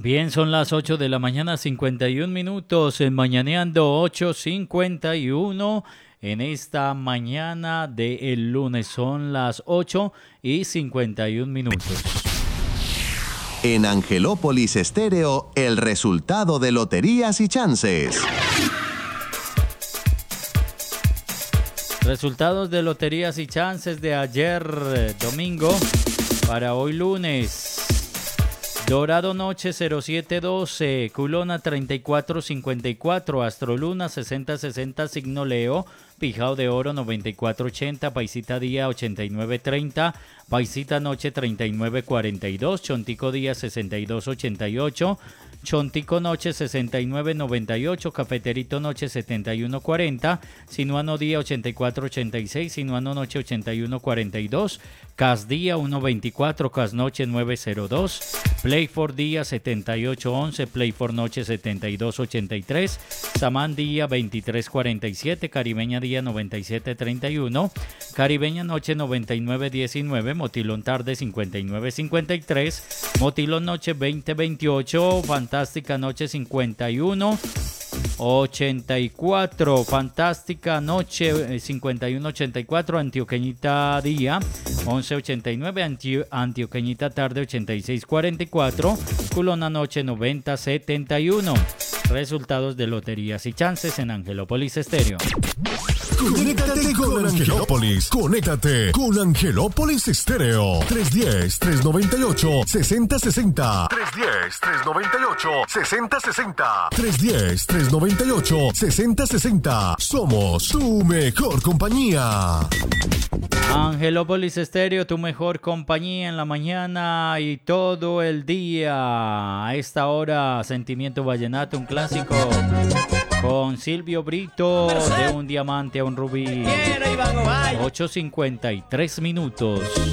Bien, son las 8 de la mañana, 51 minutos, en Mañaneando 8:51. En esta mañana del lunes son las 8:51 minutos. En Angelópolis Estéreo, el resultado de Loterías y Chances. Resultados de Loterías y Chances de ayer domingo para hoy lunes. Dorado Noche 0712, Culona 3454, Astroluna 6060, Signo Leo, Pijao de Oro 9480, Paisita Día 8930, Paisita Noche 3942, Chontico Día 6288, Chontico Noche 6998, Cafeterito Noche 7140, Sinuano Día 8486, Sinuano Noche 8142, Cas Día 124, Cas Noche 902, Play for Día 7811, Play for Noche 7283, Samán Día 2347, Caribeña Día 9731, Caribeña Noche 9919, Motilón Tarde 5953, Motilón Noche 2028, Fantástica Noche 5184, Fantástica Noche 5184, Antioqueñita Día 1189, Antioqueñita Tarde 8644, Culona Noche 9071. Resultados de Loterías y Chances en Angelópolis Estéreo. Conéctate con Angelópolis. Conéctate con Angelópolis Estéreo. 310-398-6060. 310-398-6060. 310-398-6060. Somos tu mejor compañía. Angelópolis Estéreo, tu mejor compañía en la mañana y todo el día. A esta hora, Sentimiento Vallenato, un clásico con Silvio Brito, de un diamante a un rubí. 8:53 minutos.